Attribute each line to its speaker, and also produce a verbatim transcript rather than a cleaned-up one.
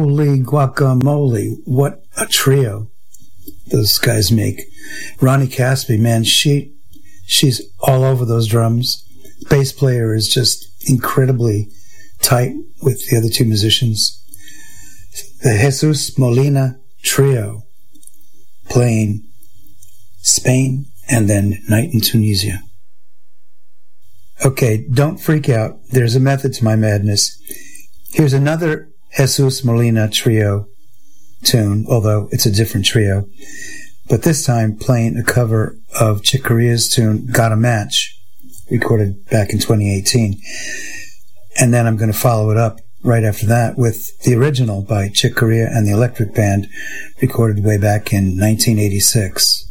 Speaker 1: Holy guacamole. What a trio those guys make. Ronnie Caspi, man, she she's all over those drums. Bass player is just incredibly tight with the other two musicians. The Jesus Molina trio playing Spain and then Night in Tunisia. Okay, don't freak out. There's a method to my madness. Here's another Jesus Molina trio tune, although it's a different trio, but this time playing a cover of Chick Corea's tune Got a Match, recorded back in twenty eighteen. And then I'm going to follow it up right after that with the original by Chick Corea and the Electric Band, recorded way back in nineteen eighty-six.